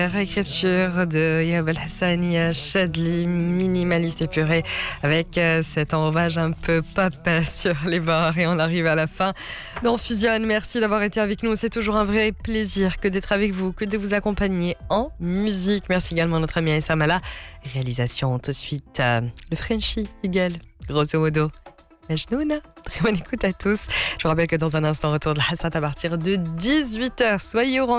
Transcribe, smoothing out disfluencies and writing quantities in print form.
Réécriture de Yahab El-Hassani, Chadli, minimaliste épuré, avec cet enrobage un peu pop sur les bords. Et on arrive à la fin d'On Fusionne. Merci d'avoir été avec nous. C'est toujours un vrai plaisir que d'être avec vous, que de vous accompagner en musique. Merci également à notre ami Aïssa Mala. Réalisation tout de suite, le Frenchie Eagle, grosso modo. Majnouna. Très bonne écoute à tous. Je vous rappelle que dans un instant, retour de la Hassat à partir de 18h. Soyez au rendez-vous.